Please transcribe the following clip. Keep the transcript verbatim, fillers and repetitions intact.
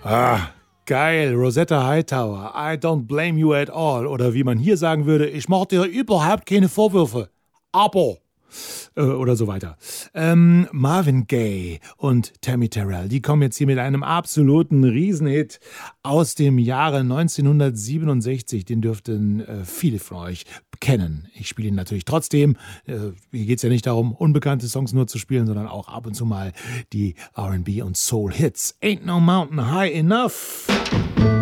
Ah, geil, Rosetta Hightower, I don't blame you at all. Oder wie man hier sagen würde, ich mache dir überhaupt keine Vorwürfe. Aber... Äh, oder so weiter. Ähm, Marvin Gaye und Tammy Terrell, die kommen jetzt hier mit einem absoluten Riesenhit aus dem Jahre neunzehnhundertsiebenundsechzig. Den dürften äh, viele von euch kennen. Ich spiele ihn natürlich trotzdem. Äh, hier geht es ja nicht darum, unbekannte Songs nur zu spielen, sondern auch ab und zu mal die R and B und Soul Hits. Ain't no mountain high enough.